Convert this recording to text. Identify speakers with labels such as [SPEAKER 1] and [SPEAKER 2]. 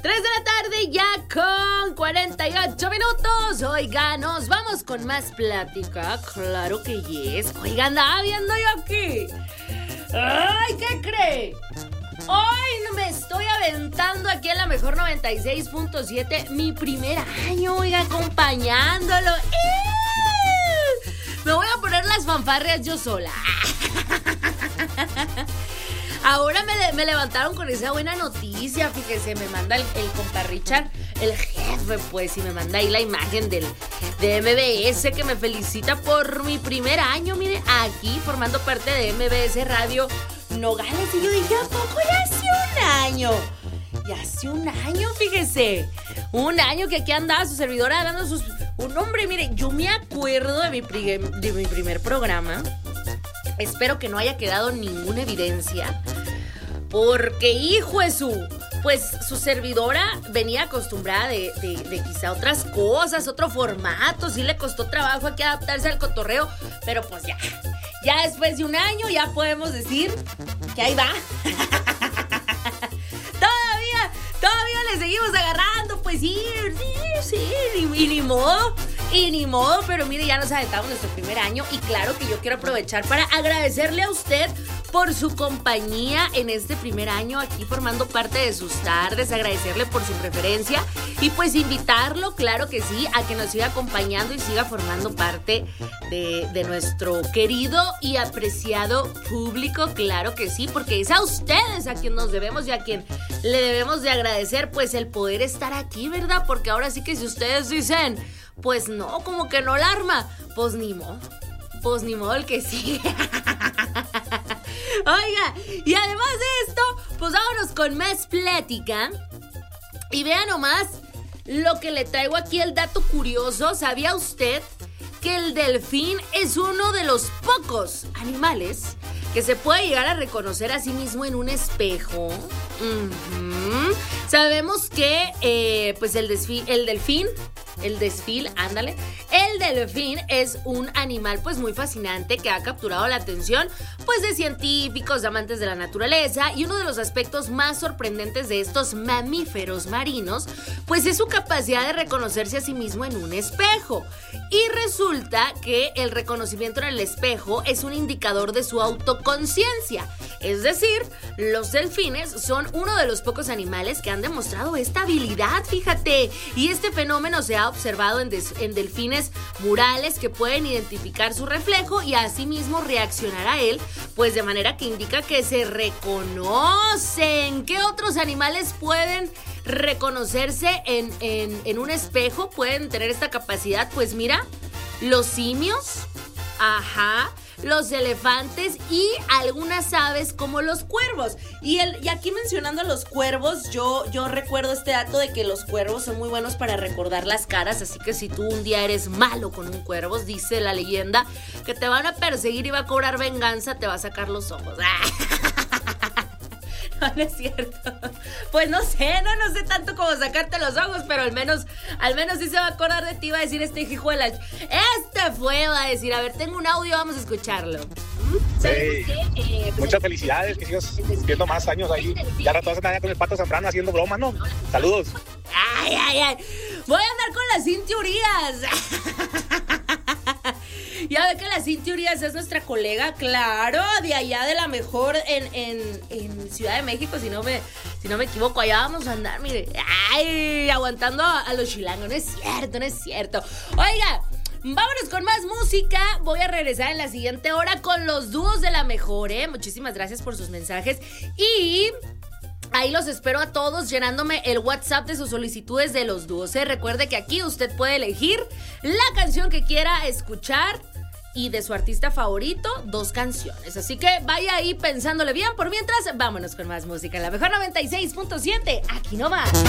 [SPEAKER 1] 3 de la tarde ya con 48 minutos. Oiga, nos vamos con más plática. Claro que yes. Oiga, andaba viendo yo aquí. Ay, ¿qué cree? Hoy me estoy aventando aquí en la mejor 96.7 mi primer año, oiga, acompañándolo. Me voy a poner las fanfarrias yo sola. Ahora me levantaron con esa buena noticia. Fíjese, me manda el compa Richard, el jefe, pues, y me manda ahí la imagen de MBS, que me felicita por mi primer año, mire, aquí formando parte de MBS Radio Nogales. Y yo dije, ¿a poco ya hace un año? Ya hace un año, fíjese. Un año que aquí andaba su servidora dando sus... Un hombre, mire, yo me acuerdo de mi primer programa. Espero que no haya quedado ninguna evidencia, porque hijo de pues su servidora venía acostumbrada de quizá otras cosas, otro formato. Sí le costó trabajo aquí adaptarse al cotorreo, pero pues ya después de un año ya podemos decir que ahí va. Todavía le seguimos agarrando, pues sí, y ni modo, pero mire, ya nos aventamos nuestro primer año. Y claro que yo quiero aprovechar para agradecerle a usted por su compañía en este primer año aquí formando parte de sus tardes, agradecerle por su preferencia y pues invitarlo, claro que sí, a que nos siga acompañando y siga formando parte de nuestro querido y apreciado público, claro que sí, porque es a ustedes a quien nos debemos y a quien le debemos de agradecer pues el poder estar aquí, ¿verdad? Porque ahora sí que si ustedes dicen, pues no, como que no la arma, pues ni modo el que sigue. Oiga, y además de esto, pues vámonos con más plática. Y vea nomás lo que le traigo aquí, el dato curioso. ¿Sabía usted que el delfín es uno de los pocos animales que se puede llegar a reconocer a sí mismo en un espejo? Sabemos que pues el delfín es un animal pues muy fascinante que ha capturado la atención pues de científicos, de amantes de la naturaleza, y uno de los aspectos más sorprendentes de estos mamíferos marinos pues es su capacidad de reconocerse a sí mismo en un espejo. Y resulta que el reconocimiento en el espejo es un indicador de su autoconciencia. Es decir, los delfines son uno de los pocos animales que han demostrado esta habilidad, fíjate. Y este fenómeno se ha observado en delfines murales que pueden identificar su reflejo y asimismo reaccionar a él, pues de manera que indica que se reconocen. ¿Qué otros animales pueden reconocerse en un espejo? Pueden tener esta capacidad, pues mira, los simios, los elefantes y algunas aves como los cuervos. Y aquí mencionando los cuervos, yo recuerdo este dato de que los cuervos son muy buenos para recordar las caras, así que si tú un día eres malo con un cuervo, dice la leyenda que te van a perseguir y va a cobrar venganza, te va a sacar los ojos. No es cierto. Pues no sé tanto como sacarte los ojos, pero al menos sí se va a acordar de ti, va a decir este hijo de la... va a decir, a ver, tengo un audio, vamos a escucharlo.
[SPEAKER 2] Sí. Muchas felicidades, que sigas cumpliendo más años ahí. Ya rato vas a andar con el Pato Zambrano haciendo bromas, ¿no? Saludos.
[SPEAKER 1] Ay. Voy a andar con la Cintia Urias. Ya ve que la Cintia Urias es nuestra colega, claro, de allá de la mejor en Ciudad de México, si no me equivoco, allá vamos a andar, mire, aguantando a los chilangos. No es cierto. Oiga, vámonos con más música. Voy a regresar en la siguiente hora con los dúos de la mejor, Muchísimas gracias por sus mensajes y... ahí los espero a todos llenándome el WhatsApp de sus solicitudes de los dúos. Recuerde que aquí usted puede elegir la canción que quiera escuchar y de su artista favorito 2 canciones. Así que vaya ahí pensándole bien. Por mientras, vámonos con más música. La mejor 96.7, aquí nomás.